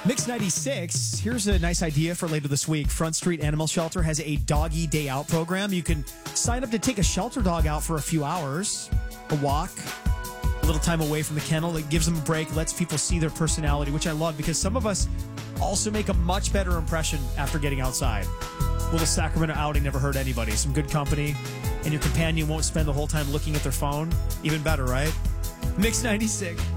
Mix 96, here's a nice idea for later this week. Front Street Animal Shelter has a doggy day out program. You can sign up to take a shelter dog out for a few hours, a walk, a little time away from the kennel. It gives them a break, lets people see their personality, which I love because some of us also make a much better impression after getting outside. A little Sacramento outing never hurt anybody. Some good company, and your companion won't spend the whole time looking at their phone. Even better, right? Mix 96.